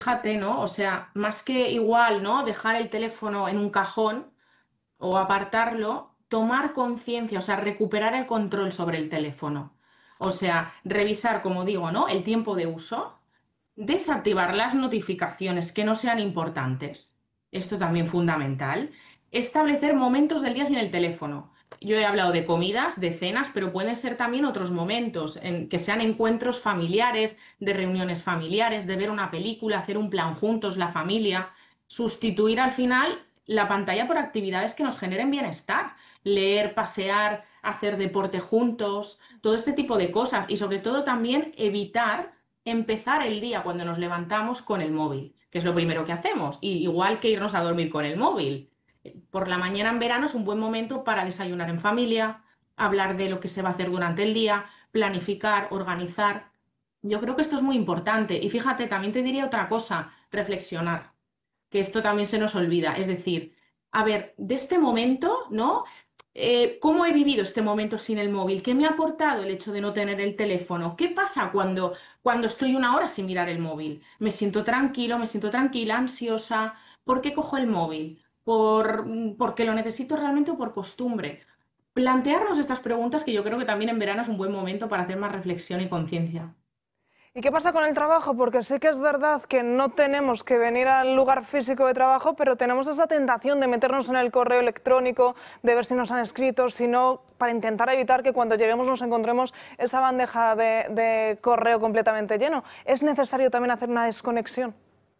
Fíjate, ¿no? O sea, más que igual, ¿no? Dejar el teléfono en un cajón o apartarlo, tomar conciencia, o sea, recuperar el control sobre el teléfono. O sea, revisar, como digo, ¿no? El tiempo de uso, desactivar las notificaciones que no sean importantes. Esto también fundamental. Establecer momentos del día sin el teléfono. Yo he hablado de comidas, de cenas, pero pueden ser también otros momentos en que sean encuentros familiares, de reuniones familiares, de ver una película, hacer un plan juntos, la familia. Sustituir al final la pantalla por actividades que nos generen bienestar. Leer, pasear, hacer deporte juntos, todo este tipo de cosas. Y sobre todo también evitar empezar el día cuando nos levantamos con el móvil, que es lo primero que hacemos, y igual que irnos a dormir con el móvil. Por la mañana en verano es un buen momento para desayunar en familia, hablar de lo que se va a hacer durante el día, planificar, organizar. Yo creo que esto es muy importante. Y fíjate, también te diría otra cosa, reflexionar, que esto también se nos olvida. Es decir, a ver, de este momento, ¿no? ¿Cómo he vivido este momento sin el móvil? ¿Qué me ha aportado el hecho de no tener el teléfono? ¿Qué pasa cuando estoy una hora sin mirar el móvil? Me siento tranquilo, me siento tranquila, ansiosa. ¿Por qué cojo el móvil? ¿Porque lo necesito realmente o por costumbre? Plantearnos estas preguntas que yo creo que también en verano es un buen momento para hacer más reflexión y conciencia. ¿Y qué pasa con el trabajo? Porque sí que es verdad que no tenemos que venir al lugar físico de trabajo, pero tenemos esa tentación de meternos en el correo electrónico, de ver si nos han escrito, si no, para intentar evitar que cuando lleguemos nos encontremos esa bandeja de correo completamente lleno. ¿Es necesario también hacer una desconexión?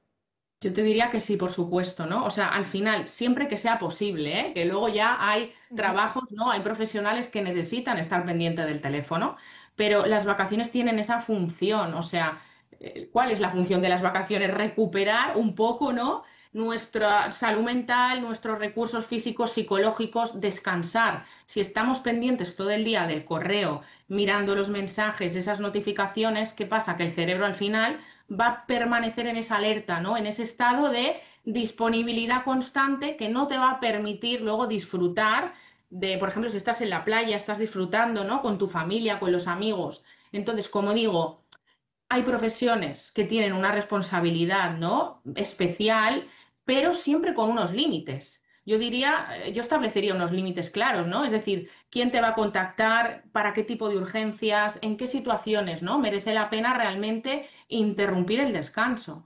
Yo te diría que sí, por supuesto, ¿no? O sea, al final, siempre que sea posible, ¿eh? Que luego ya hay Ujú. trabajos, ¿no? Hay profesionales que necesitan estar pendiente del teléfono, pero las vacaciones tienen esa función, o sea, ¿cuál es la función de las vacaciones? Recuperar un poco, ¿no? Nuestra salud mental, nuestros recursos físicos, psicológicos, descansar. Si estamos pendientes todo el día del correo, mirando los mensajes, esas notificaciones, ¿qué pasa? Que el cerebro al final va a permanecer en esa alerta, ¿no? En ese estado de disponibilidad constante que no te va a permitir luego disfrutar de, por ejemplo, si estás en la playa, estás disfrutando, ¿no? Con tu familia, con los amigos. Entonces, como digo, hay profesiones que tienen una responsabilidad, ¿no? Especial, pero siempre con unos límites. Yo diría, yo establecería unos límites claros, ¿no? Es decir, quién te va a contactar, para qué tipo de urgencias, en qué situaciones, ¿no? Merece la pena realmente interrumpir el descanso.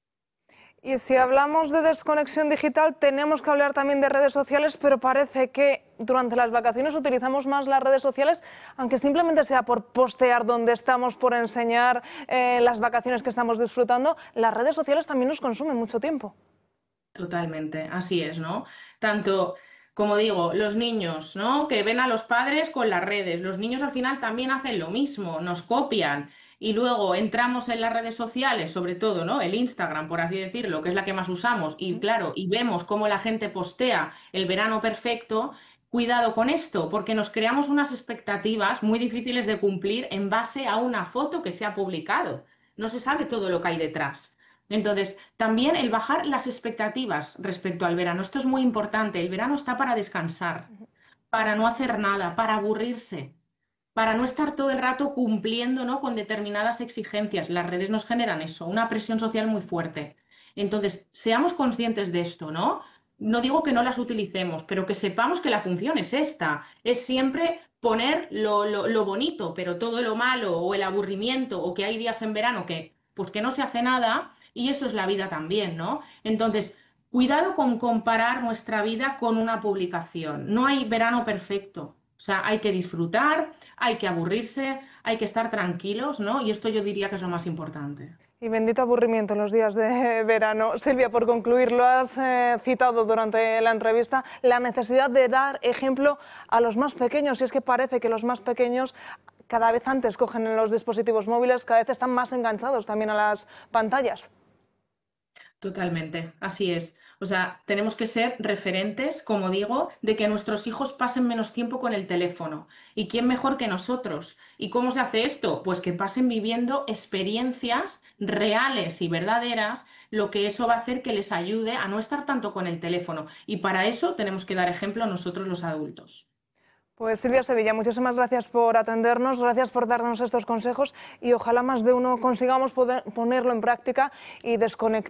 Y si hablamos de desconexión digital, tenemos que hablar también de redes sociales, pero parece que durante las vacaciones utilizamos más las redes sociales, aunque simplemente sea por postear dónde estamos, por enseñar las vacaciones que estamos disfrutando, las redes sociales también nos consumen mucho tiempo. Totalmente, así es, ¿no? Tanto, como digo, los niños, ¿no? Que ven a los padres con las redes. Los niños al final también hacen lo mismo, nos copian. Y luego entramos en las redes sociales, sobre todo, ¿no? El Instagram, por así decirlo, que es la que más usamos. Y claro, y vemos cómo la gente postea el verano perfecto. Cuidado con esto, porque nos creamos unas expectativas muy difíciles de cumplir en base a una foto que se ha publicado. No se sabe todo lo que hay detrás. Entonces, también el bajar las expectativas respecto al verano. Esto es muy importante. El verano está para descansar, para no hacer nada, para aburrirse, para no estar todo el rato cumpliendo, ¿no? Con determinadas exigencias. Las redes nos generan eso, una presión social muy fuerte. Entonces, seamos conscientes de esto, ¿no? No digo que no las utilicemos, pero que sepamos que la función es esta. Es siempre poner lo bonito, pero todo lo malo o el aburrimiento o que hay días en verano que, pues que no se hace nada y eso es la vida también, ¿no? Entonces, cuidado con comparar nuestra vida con una publicación. No hay verano perfecto. O sea, hay que disfrutar, hay que aburrirse, hay que estar tranquilos, ¿no? Y esto yo diría que es lo más importante. Y bendito aburrimiento en los días de verano. Silvia, por concluir, lo has citado durante la entrevista, la necesidad de dar ejemplo a los más pequeños. Y es que parece que los más pequeños cada vez antes cogen los dispositivos móviles, cada vez están más enganchados también a las pantallas. Totalmente, así es. O sea, tenemos que ser referentes, como digo, de que nuestros hijos pasen menos tiempo con el teléfono. ¿Y quién mejor que nosotros? ¿Y cómo se hace esto? Pues que pasen viviendo experiencias reales y verdaderas, lo que eso va a hacer que les ayude a no estar tanto con el teléfono. Y para eso tenemos que dar ejemplo a nosotros los adultos. Pues Silvia Sevilla, muchísimas gracias por atendernos, gracias por darnos estos consejos y ojalá más de uno consigamos ponerlo en práctica y desconectar.